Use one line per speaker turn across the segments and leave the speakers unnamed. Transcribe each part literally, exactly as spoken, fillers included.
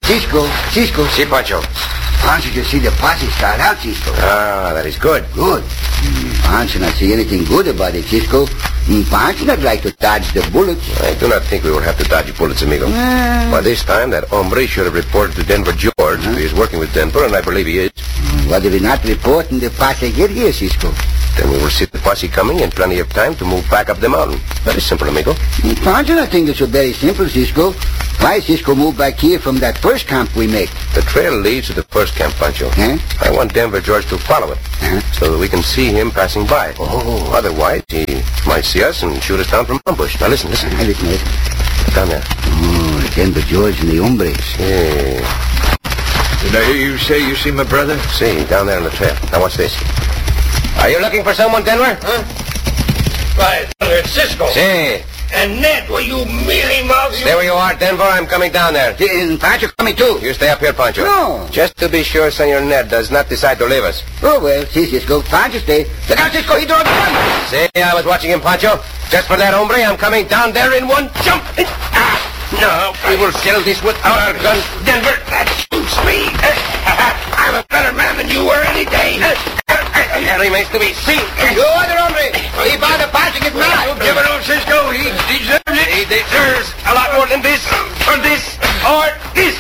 Cisco, Cisco.
Si, Pancho.
Pancho just see the posse start out, Cisco.
Ah, that is good.
Good. Mm, Pancho not see anything good about it, Cisco. Mm, Pancho not like to dodge the bullets.
I do not think we will have to dodge bullets, amigo.
Uh,
By this time, that hombre should have reported to Denver George.
Huh?
He is working with Denver, and I believe he is.
What if we not report and the posse get here, Cisco?
Then we will see the posse coming in plenty of time to move back up the mountain. Very simple, amigo.
Mm, Pancho not think it's so very simple, Cisco. Why Cisco move back here from that first camp we make?
The trail leads to the first camp, Pancho.
Huh?
I want Denver George to follow it,
Huh?
so that we can see him passing by.
Oh.
Otherwise, he might see us and shoot us down from ambush. Now listen, listen.
Hey, listen, listen.
Down there.
Oh, Denver George and the hombres.
Yeah.
Did I hear you say you see my brother?
See, down there on the trail. Now watch this. Are you looking for someone, Denver?
Huh? Why, it's Cisco.
See.
And Ned, will you mealy mouth?
Stay where you are, Denver. I'm coming down there.
And Pancho coming too.
You stay up here, Pancho.
No.
Just to be sure Senor Ned does not decide to leave us.
Oh, well, see, Cisco. Pancho stay. Look out, Cisco. He draws the gun.
See, I was watching him, Pancho. Just for that hombre, I'm coming down there in one jump. Ah, no, we will settle this without our guns. Denver, that suits me. I'm a better man than you were any day. That remains to be seen.
You other hombre. He bound to Pancho get mad.
Give it on Cisco. He deserves it.
He deserves a lot more than this, or this, or this.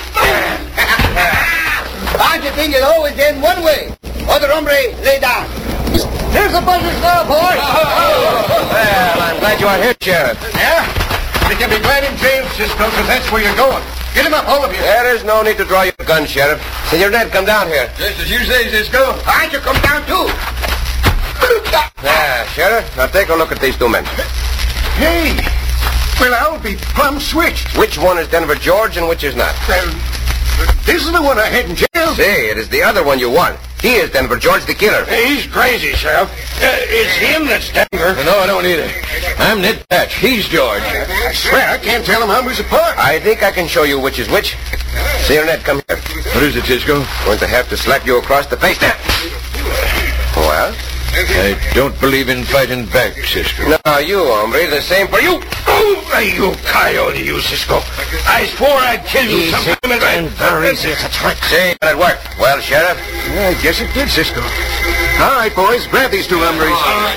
Pancho think it always end one way. Other hombre, lay down. Here's the buzzers now, boys.
Well, I'm glad you are here, Sheriff.
Yeah? We can be glad in jail, Cisco, because that's where you're going. Get him up, all of you.
There is no need to draw your gun, Sheriff. Senor Ned, come down here.
Just as you say, Cisco.
Pancho come down too.
Yeah, Sheriff. Now take a look at these two men.
Hey, well, I'll be plumb switched.
Which one is Denver George and which is not?
Well, this is the one I had in jail.
See, it is the other one you want. He is Denver George, the killer.
He's crazy, Sheriff. Uh, it's him that's Denver.
No, I don't either. I'm Ned Patch. He's George.
I swear, I can't tell him how we're apart.
I think I can show you which is which. Senor Ned, come here.
What is it, Cisco?
Going to have to slap you across the face now. Well?
I don't believe in fighting back, Cisco.
No, you, hombre, the same for you.
Oh, you coyote, you, Cisco. I swore I'd kill you sometime. And
very easy. It's a trick.
See, but it worked. Well, Sheriff?
Yeah, I guess it did, Cisco. All right, boys, grab these two hombres.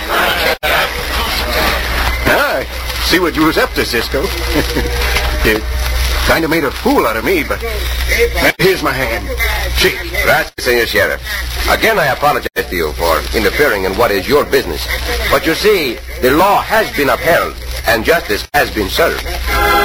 Ah, see what you was up to, Cisco. You kind of made a fool out of me, but here's my hand. Shake.
Gracias, Senor Sheriff. Again, I apologize to you for interfering in what is your business. But you see, the law has been upheld, and justice has been served.